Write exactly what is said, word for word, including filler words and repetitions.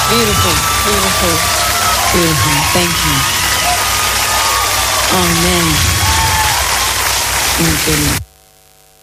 Beautiful, beautiful, beautiful. Thank you. Oh, man. Thank goodness.